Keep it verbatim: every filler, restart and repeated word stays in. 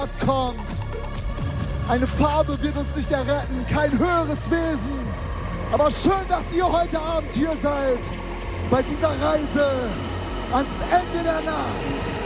kommt. Eine Farbe wird uns nicht erretten, kein höheres Wesen. Aber schön, dass ihr heute Abend hier seid, bei dieser Reise ans Ende der Nacht.